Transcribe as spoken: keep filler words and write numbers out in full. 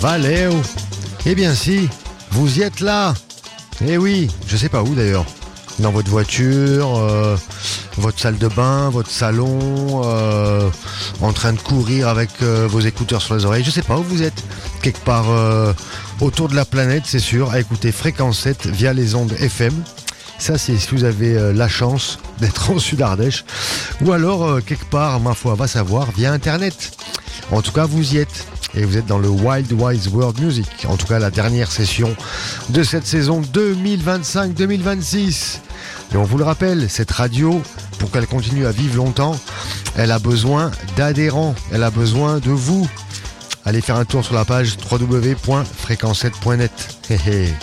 Valeu. Eh bien si, vous y êtes là. Eh oui, je sais pas où d'ailleurs. Dans votre voiture, euh, votre salle de bain, votre salon, euh, en train de courir avec euh, vos écouteurs sur les oreilles. Je sais pas où vous êtes. Quelque part euh, autour de la planète, c'est sûr, à écouter Fréquence sept via les ondes F M. Ça, c'est si vous avez euh, la chance d'être en Sud-Ardèche. Ou alors, euh, quelque part, ma foi, va savoir, via Internet. En tout cas, vous y êtes. Et vous êtes dans le Wild Wise World Music. En tout cas, la dernière session de cette saison deux mille vingt-cinq deux mille vingt-six. Et on vous le rappelle, cette radio, pour qu'elle continue à vivre longtemps, elle a besoin d'adhérents. Elle a besoin de vous. Allez faire un tour sur la page w w w point fréquence sept point net.